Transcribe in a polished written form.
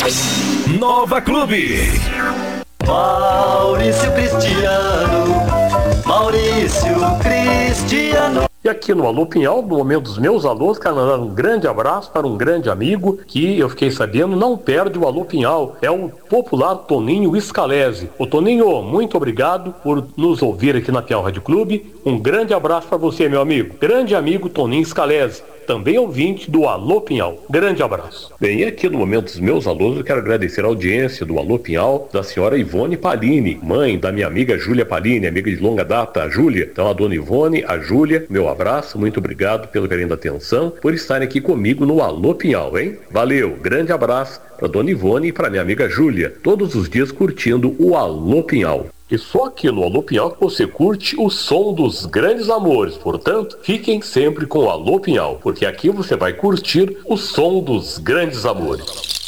Nova Clube. Maurício Cristiano. E aqui no Alô Pinhal, no momento dos meus alôs, quero mandar um grande abraço para um grande amigo que eu fiquei sabendo não perde o Alô Pinhal. É o popular Toninho Scalese. Ô Toninho, muito obrigado por nos ouvir aqui na Pinhal Rádio Clube. Um grande abraço para você, meu amigo. Grande amigo Toninho Scalese, também ouvinte do Alô Pinhal. Grande abraço. Bem, e aqui no momento dos meus alôs, eu quero agradecer a audiência do Alô Pinhal, da senhora Ivone Palini, mãe da minha amiga Júlia Palini, amiga de longa data, a Júlia. Então, a dona Ivone, a Júlia, meu abraço, muito obrigado pelo carinho da atenção, por estarem aqui comigo no Alô Pinhal, hein? Valeu, grande abraço para dona Ivone e para minha amiga Júlia, todos os dias curtindo o Alô Pinhal. E só aqui no Alô Pinhal que você curte o som dos grandes amores. Portanto, fiquem sempre com o Alô Pinhal, porque aqui você vai curtir o som dos grandes amores.